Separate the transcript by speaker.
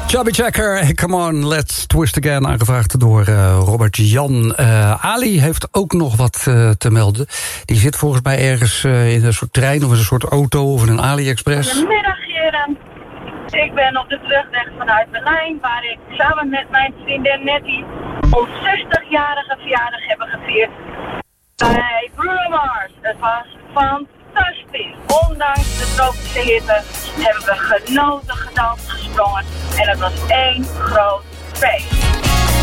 Speaker 1: Chubby Checker, come on, let's twist again. Aangevraagd door Robert Jan. Ali heeft ook nog wat te melden. Die zit volgens mij ergens in een soort trein of in een soort auto of in een AliExpress.
Speaker 2: Goedemiddag, heren. Ik ben op de terugweg vanuit Berlijn, waar ik samen met mijn vriendin Nettie ons 60-jarige verjaardag hebben gevierd bij Bruno Mars. Het was fantastisch. Ondanks de tropische hitte hebben we genoten, gedanst, gesprongen en het was één groot feest.